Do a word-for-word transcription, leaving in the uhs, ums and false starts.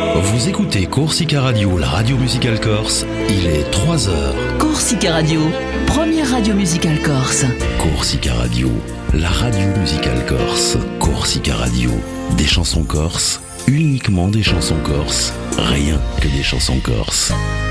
Vous écoutez Corsica Radio, la radio musicale corse. Il est trois heures. Corsica Radio, première radio musicale corse. Corsica Radio, la radio musicale corse. Corsica Radio, des chansons corses, uniquement des chansons corses, rien que des chansons corses.